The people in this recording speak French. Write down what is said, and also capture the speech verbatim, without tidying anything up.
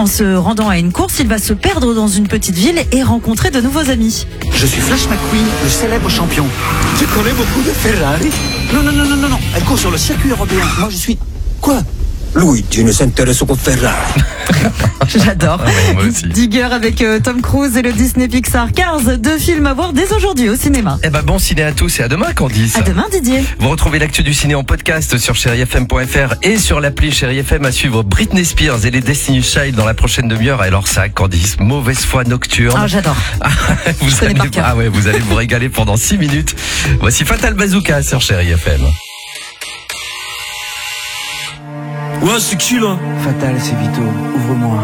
En se rendant à une course, il va se perdre dans une petite ville et rencontrer de nouveaux amis. Je suis Flash McQueen, le célèbre champion. Tu connais beaucoup de Ferrari? Non, non, non, non, non, non. Elle court sur le circuit européen. Moi, je suis... Quoi? Luigi ne s'intéresse qu'au Ferrari. J'adore. Ah ouais, moi aussi. Digger avec euh, Tom Cruise et le Disney Pixar Cars, deux films à voir dès aujourd'hui au cinéma. Eh ben bon ciné à tous et à demain Candice. À demain Didier. Vous retrouvez l'actu du ciné en podcast sur chéri f m point f r et sur l'appli Chéri F M. À suivre Britney Spears et les Destiny's Child dans la prochaine demi-heure. Alors ça, Candice, mauvaise foi nocturne. Ah, j'adore. vous, Je connais allez, par cœur. ah ouais, vous allez vous régaler pendant six minutes. Voici Fatal Bazooka sur Chéri F M. Ouais, c'est qui là? Fatal, c'est Vito. Ouvre-moi.